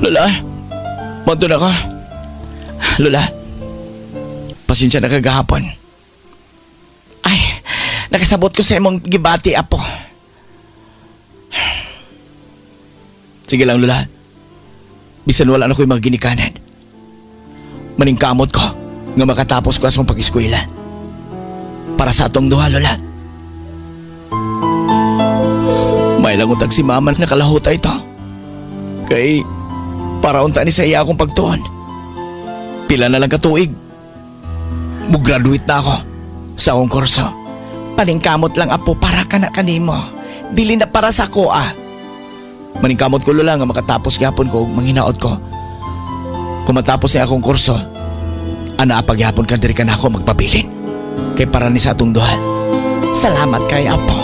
Lola, manto na ka. Lola, pasensya na kagahapon. Ay, nakasabot ko sa imong gibati, apo. Sige lang, Lola. Bisan wala na ko'y mga ginikanan. Maningkamot ko nga makatapos ko asong pag-eskwela. Para sa atong duha, Lola. May lang utag si Mama na kalahuta ito. Kay para unta ni sa iya akong pagtuon. Pila na lang katuig. Mag-graduate na ako sa akong kurso. Paningkamot lang, apo, para ka na kanimo. Dili na para sa ako, ah. Maningkamot ko, Lola, nga makatapos gihapon ko manghinaot ko. Kung matapos niya akong kurso, paghihapon ka diri ka na ako magpabilin. Kay para ni sa atong duha. Salamat kay, apo.